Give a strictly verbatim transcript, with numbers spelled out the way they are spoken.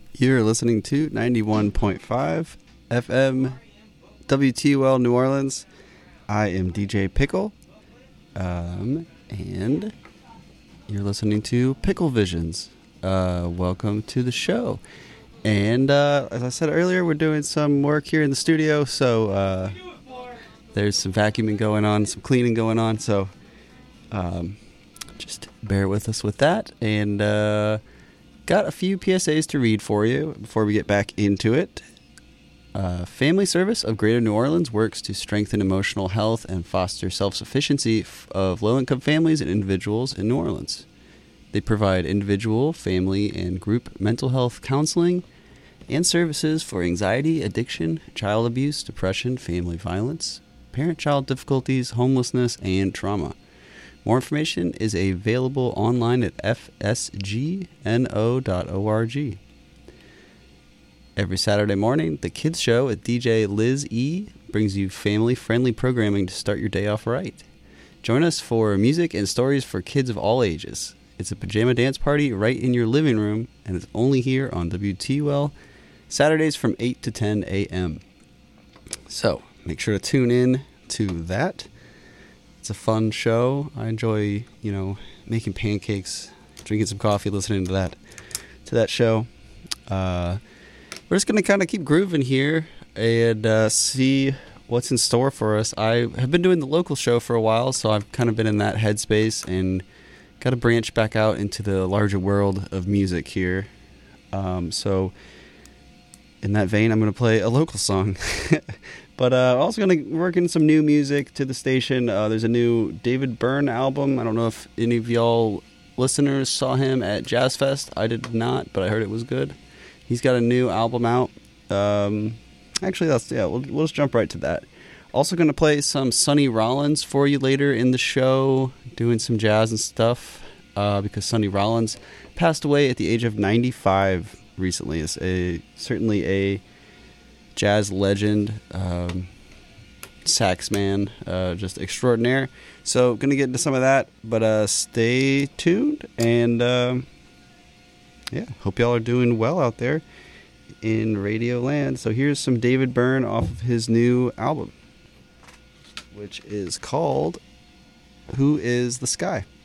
You're listening to ninety-one point five F M W T U L New Orleans. I am D J Pickle, um, and you're listening to Pickle Visions. Uh, welcome to the show. And uh, as I said earlier, we're doing some work here in the studio, so uh, there's some vacuuming going on, some cleaning going on, so um, just bear with us with that. And uh, got a few P S As to read for you before we get back into it. Uh, Family Service of Greater New Orleans works to strengthen emotional health and foster self-sufficiency of low-income families and individuals in New Orleans. They provide individual, family, and group mental health counseling and services for anxiety, addiction, child abuse, depression, family violence, parent-child difficulties, homelessness, and trauma. More information is available online at f s g n o dot org. Every Saturday morning, the Kids Show with D J Liz E brings you family-friendly programming to start your day off right. Join us for music and stories for kids of all ages. It's a pajama dance party right in your living room, and it's only here on W T U L, Saturdays from eight to ten a.m. So, make sure to tune in to that. It's a fun show. I enjoy, you know, making pancakes, drinking some coffee, listening to that, to that show. Uh, we're just going to kind of keep grooving here and uh, see what's in store for us. I have been doing the local show for a while, so I've kind of been in that headspace and got to branch back out into the larger world of music here. Um, so, in that vein, I'm going to play a local song. But uh, also going to work in some new music to the station. Uh, there's a new David Byrne album. I don't know if any of y'all listeners saw him at Jazz Fest. I did not, but I heard it was good. He's got a new album out. Um, actually, that's yeah. We'll, we'll just jump right to that. Also going to play some Sonny Rollins for you later in the show, doing some jazz and stuff, uh, because Sonny Rollins passed away at the age of ninety-five recently. It's a certainly a jazz legend, um, sax man, uh, just extraordinaire. So going to get into some of that, but uh, stay tuned, and um, yeah, hope y'all are doing well out there in Radio Land. So here's some David Byrne off of his new album, which is called Who is the Sky?